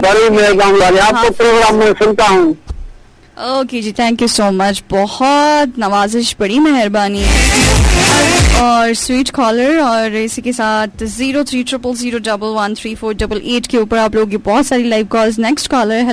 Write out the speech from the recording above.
बड़ी मेहरबानी वाली, आपको प्रोग्राम में सुनता हूँ। Okay ji, thank you so much, बहुत नवाजिश, बड़ी मेहरबानी और स्वीट कॉलर। और इसी के साथ 0300013488 के ऊपर आप लोगों की बहुत सारी लाइव कॉल्स। Next collar.